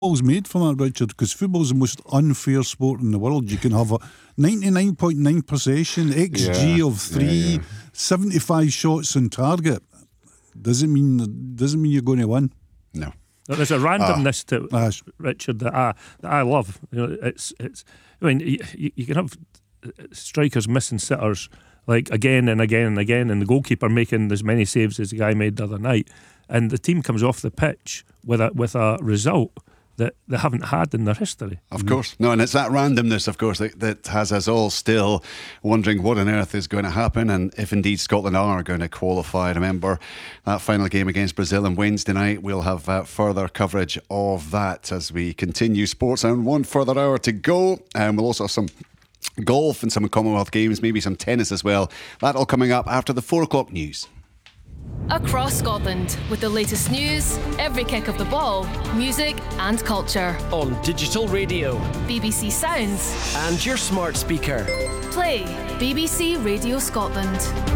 Football's made for that, Richard, because football's the most unfair sport in the world. You can have a 99.9 possession, XG of 3, 75 shots on target. Doesn't mean you're going to win. No. There's a randomness to Richard that I love. It's. I mean, you can have strikers missing sitters like again and again and again, and the goalkeeper making as many saves as the guy made the other night, and the team comes off the pitch with a result that they haven't had in their history. Of course. No, and it's that randomness, of course, that has us all still wondering what on earth is going to happen and if indeed Scotland are going to qualify. Remember that final game against Brazil on Wednesday night. We'll have further coverage of that as we continue sports, and one further hour to go. And we'll also have some golf and some Commonwealth Games, maybe some tennis as well. That all coming up after the 4 o'clock news. Across Scotland, with the latest news, every kick of the ball, music and culture. On digital radio, BBC Sounds, and your smart speaker. Play BBC Radio Scotland.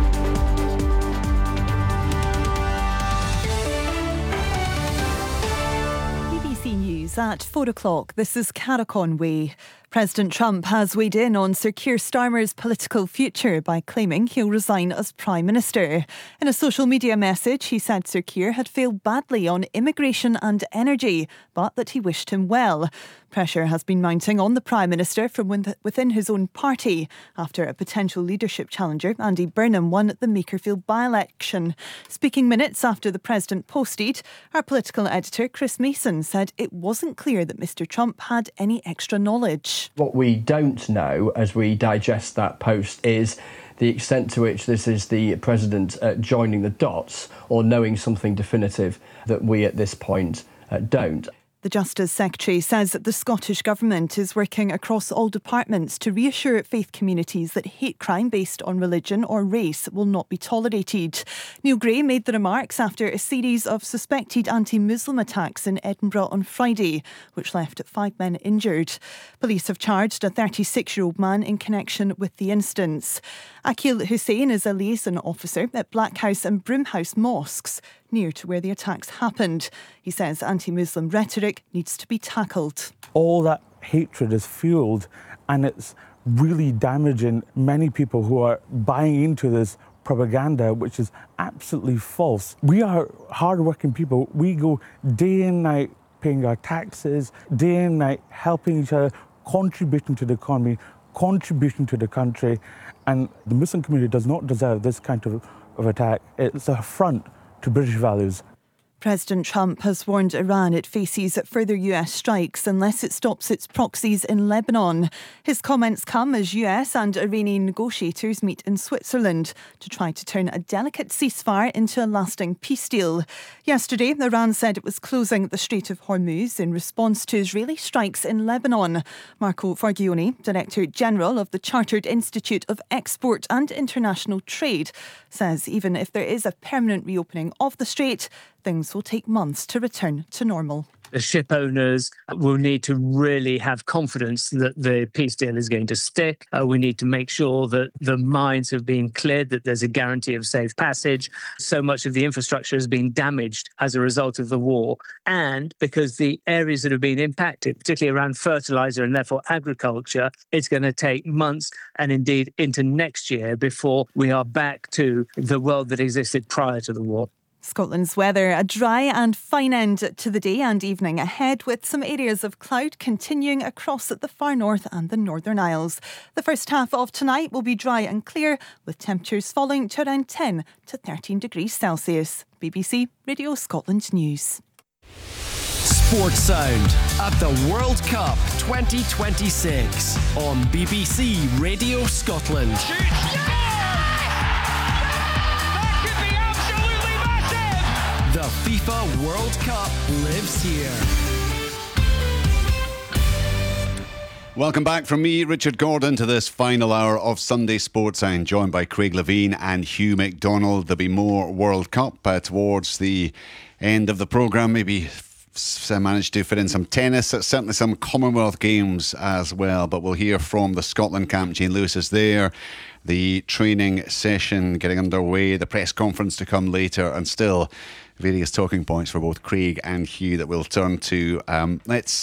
BBC News at 4 o'clock. This is Cara Conway. President Trump has weighed in on Sir Keir Starmer's political future by claiming he'll resign as Prime Minister. In a social media message, he said Sir Keir had failed badly on immigration and energy, but that he wished him well. Pressure has been mounting on the Prime Minister from within his own party after a potential leadership challenger, Andy Burnham, won the Makerfield by-election. Speaking minutes after the President posted, our political editor Chris Mason said it wasn't clear that Mr Trump had any extra knowledge. What we don't know as we digest that post is the extent to which this is the President joining the dots or knowing something definitive that we at this point don't. The Justice Secretary says that the Scottish Government is working across all departments to reassure faith communities that hate crime based on religion or race will not be tolerated. Neil Gray made the remarks after a series of suspected anti-Muslim attacks in Edinburgh on Friday, which left 5 men injured. Police have charged a 36-year-old man in connection with the incidents. Akil Hussain is a liaison officer at Blackhouse and Broomhouse mosques, near to where the attacks happened. He says anti-Muslim rhetoric needs to be tackled. All that hatred is fueled, and it's really damaging many people who are buying into this propaganda, which is absolutely false. We are hard-working people. We go day and night paying our taxes, day and night helping each other, contributing to the economy, contributing to the country, and the Muslim community does not deserve this kind of attack. It's an affront to British values. President Trump has warned Iran it faces further US strikes unless it stops its proxies in Lebanon. His comments come as US and Iranian negotiators meet in Switzerland to try to turn a delicate ceasefire into a lasting peace deal. Yesterday, Iran said it was closing the Strait of Hormuz in response to Israeli strikes in Lebanon. Marco Forgione, Director General of the Chartered Institute of Export and International Trade, says even if there is a permanent reopening of the strait, things will take months to return to normal. The ship owners will need to really have confidence that the peace deal is going to stick. We need to make sure that the mines have been cleared, that there's a guarantee of safe passage. So much of the infrastructure has been damaged as a result of the war. And because the areas that have been impacted, particularly around fertiliser and therefore agriculture, it's going to take months and indeed into next year before we are back to the world that existed prior to the war. Scotland's weather, a dry and fine end to the day and evening ahead, with some areas of cloud continuing across the far north and the Northern Isles. The first half of tonight will be dry and clear, with temperatures falling to around 10 to 13 degrees Celsius. BBC Radio Scotland News. Sports Sound at the World Cup 2026 on BBC Radio Scotland. The FIFA World Cup lives here. Welcome back from me, Richard Gordon, to this final hour of Sunday Sports. I'm joined by Craig Levine and Hugh McDonald. There'll be more World Cup towards the end of the programme. Maybe managed to fit in some tennis, certainly some Commonwealth Games as well. But we'll hear from the Scotland camp. Jane Lewis is there. The training session getting underway, the press conference to come later, and still various talking points for both Craig and Hugh that we'll turn to. Let's